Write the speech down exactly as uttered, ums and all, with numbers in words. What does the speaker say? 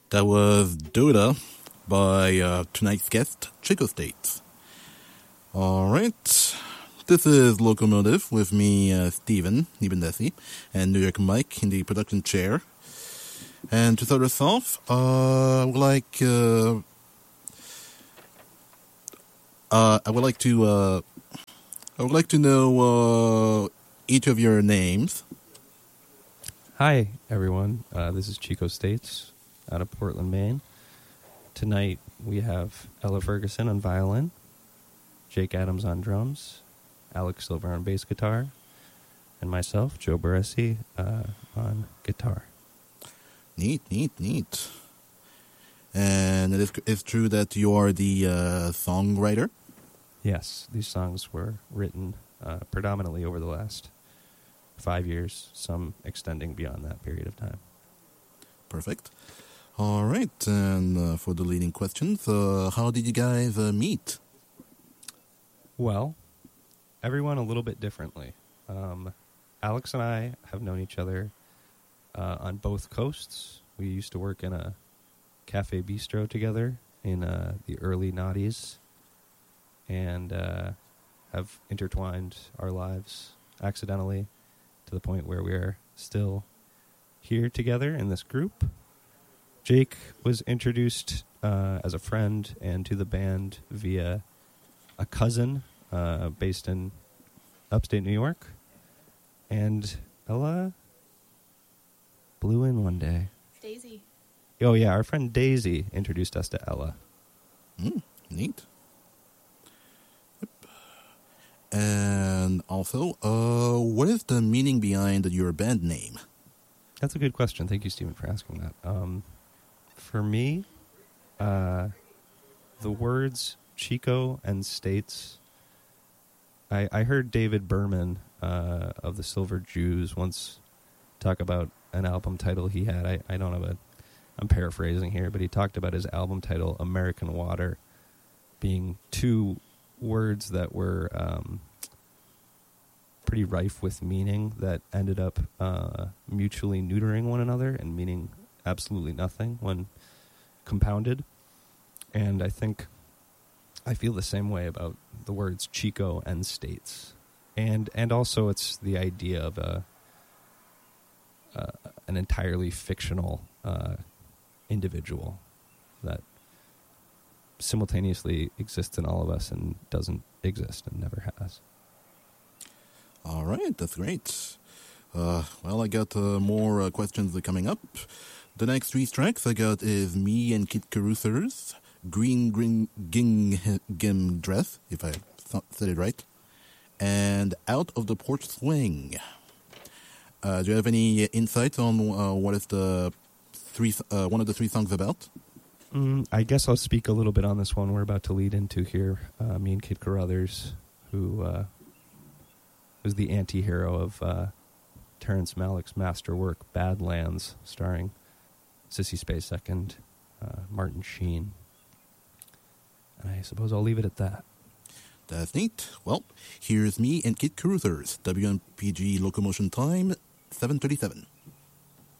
That was Dota by uh, tonight's guest, Chico State. All right. This is Locomotive with me, uh, Steven Nibendesi, and New York Mike in the production chair. And to start us off, uh, I would like, uh, uh, I would like to, uh, I would like to know uh, each of your names. Hi, everyone. Uh, this is Chico States out of Portland, Maine. Tonight we have Ella Ferguson on violin, Jake Adams on drums, Alex Silver on bass guitar, and myself, Joe Baresi, uh, on guitar. Neat, neat, neat. And it is it's true that you are the uh, songwriter? Yes, these songs were written uh, predominantly over the last five years, some extending beyond that period of time. Perfect. All right, and uh, for the leading questions, uh, how did you guys uh, meet? Well, everyone a little bit differently. Um, Alex and I have known each other uh, on both coasts. We used to work in a cafe bistro together in uh, the early noughties and uh, have intertwined our lives accidentally to the point where we're still here together in this group. Jake was introduced uh, as a friend and to the band via a cousin uh, based in upstate New York. And Ella blew in one day. Daisy. Oh, yeah, our friend Daisy introduced us to Ella. Mm, neat. Yep. And also, uh, what is the meaning behind your band name? That's a good question. Thank you, Stephen, for asking that. Um, for me, uh, the words Chico and States, I, I heard David Berman uh, of the Silver Jews once talk about an album title he had. I, I don't have a, I'm paraphrasing here, but he talked about his album title, American Water, being two words that were um, pretty rife with meaning that ended up uh, mutually neutering one another and meaning absolutely nothing when compounded. And I think I feel the same way about the words Chico and States. And and also it's the idea of a uh, an entirely fictional uh, individual that simultaneously exists in all of us and doesn't exist and never has. All right, that's great. Uh, well, I got uh, more uh, questions coming up. The next three tracks I got is Me and Kit Caruthers, Green Green Gingham Dress, if I th- said it right, and Out of the Porch Swing. Uh, do you have any insights on uh, what is the three uh, one of the three songs about? Mm, I guess I'll speak a little bit on this one we're about to lead into here. Uh, me and Kid Carruthers, who uh, was the anti-hero of uh, Terrence Malick's masterwork Badlands, starring Sissy Spacek and uh, Martin Sheen. And I suppose I'll leave it at that. That's neat. Well, here's Me and Kit Caruthers, W M P G Locomotion Time, seven thirty-seven.